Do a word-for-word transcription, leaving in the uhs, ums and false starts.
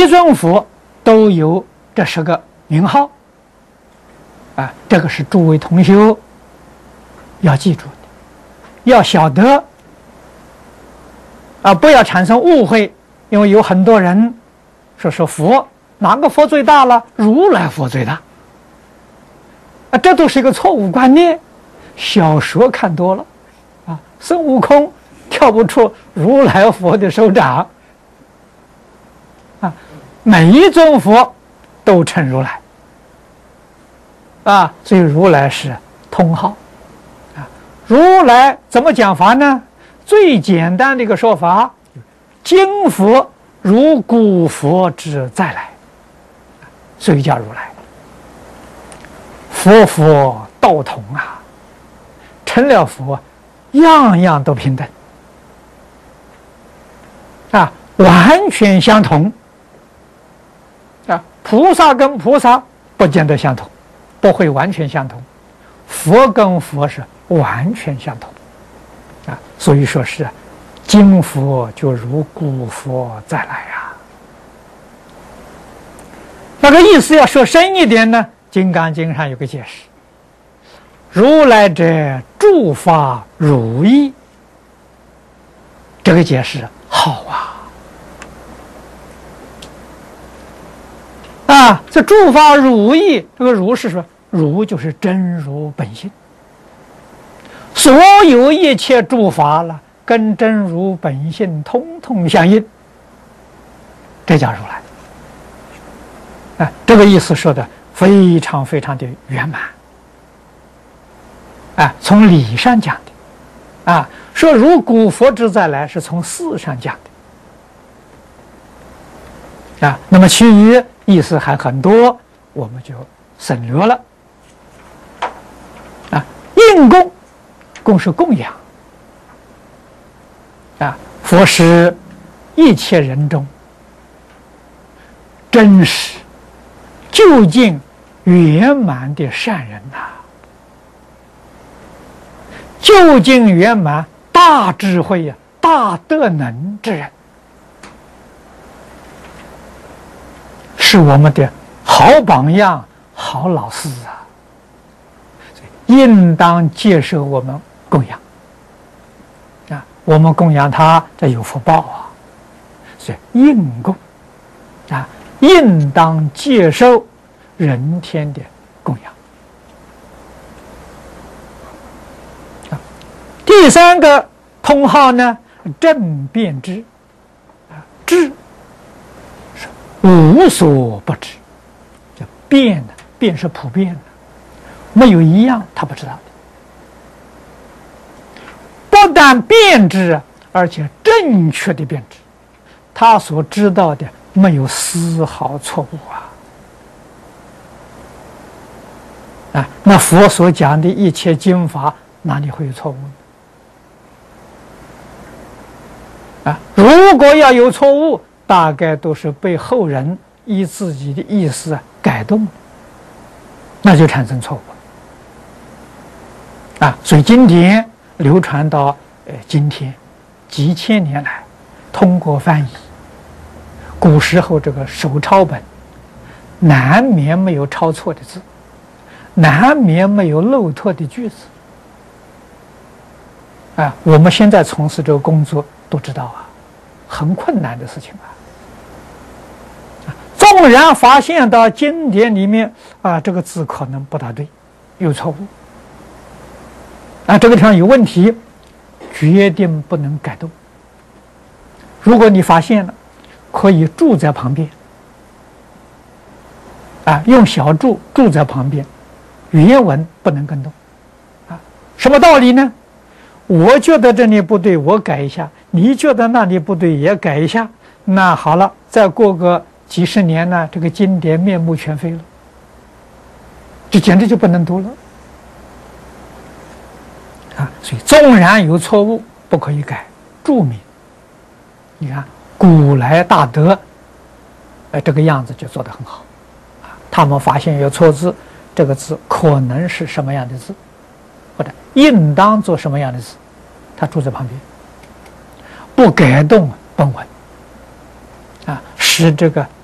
尊佛都有这十个名号啊，这个是诸位同修要记住的，要晓得啊，不要产生误会，因为有很多人说是佛，哪个佛最大了？如来佛最大啊，这都是一个错误观念。小说看多了啊，孙悟空跳不出如来佛的手掌啊，每一尊佛都称如来啊，所以如来是通号啊。如来怎么讲法呢？最简单的一个说法，今佛如古佛之再来，所以叫如来。佛佛道同啊，成了佛，样样都平等啊，完全相同啊。菩萨跟菩萨不见得相同，不会完全相同；佛跟佛是完全相同啊。所以说是今佛就如古佛再来呀。那个意思要说深一点呢，《金刚经》上有个解释：如来者，诸法如意。这个解释好啊！啊，这诸法如意，这个如是说，如就是真如本性。所有一切诸法了，跟真如本性通通相应，这叫如来。啊，这个意思说的非常非常的圆满。啊，从理上讲的，啊，说如古佛之再来是从事上讲的，啊，那么其余意思还很多，我们就省略了。啊，应供，供是供养，啊，佛是一切人中真实、究竟、圆满的善人呐、啊。究竟圆满、大智慧呀、大德能之人，是我们的好榜样、好老师啊！应当接受我们供养啊！我们供养他，这有福报啊！所以应供啊，应当接受人天的供养。第三个通号呢，正遍知，啊，知是无所不知，叫遍的，遍是普遍的，没有一样他不知道的。不但遍知，而且正确的遍知，他所知道的没有丝毫错误啊！啊，那佛所讲的一切经法，哪里会有错误呢？啊，如果要有错误，大概都是被后人依自己的意思改动，那就产生错误啊。所以今天流传到呃今天几千年来，通过翻译，古时候这个手抄本难免没有抄错的字，难免没有漏脱的句子啊。我们现在从事这个工作都知道啊，很困难的事情啊。纵然发现到经典里面啊，这个字可能不大对，有错误啊，这个地方有问题，决定不能改动。如果你发现了，可以注在旁边啊，用小注注在旁边，原文不能更动啊。什么道理呢？我觉得这里不对，我改一下；你觉得那里不对，也改一下。那好了，再过个几十年呢，这个经典面目全非了，这简直就不能读了啊！所以，纵然有错误，不可以改，注明。你看，古来大德，哎，这个样子就做得很好啊。他们发现有错字，这个字可能是什么样的字？或者应当做什么样的事，他住在旁边，不改动本文啊，使这个